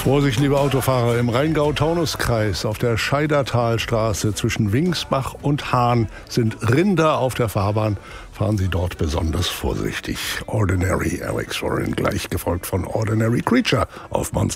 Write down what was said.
Vorsicht, liebe Autofahrer, im Rheingau-Taunus-Kreis auf der Scheidertalstraße zwischen Wingsbach und Hahn sind Rinder auf der Fahrbahn. Fahren Sie dort besonders vorsichtig. Ordinary, Alex Warren, gleich gefolgt von Ordinary Creature auf Monster.